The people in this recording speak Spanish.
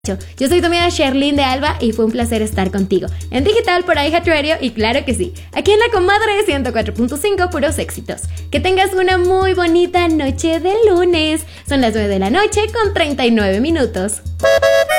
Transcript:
Yo soy tu amiga Sherlyn de Alba y fue un placer estar contigo en digital por iHeart Radio y claro que sí, aquí en La Comadre 104.5 puros éxitos. Que tengas una muy bonita noche de lunes. Son las 9 de la noche con 39 minutos.